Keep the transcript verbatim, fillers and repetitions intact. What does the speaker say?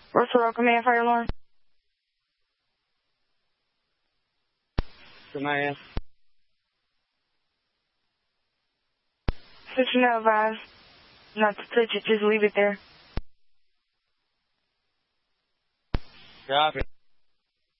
Russell, command fire alarm. Command. Switching out, advise. Not to touch it, just leave it there. Copy.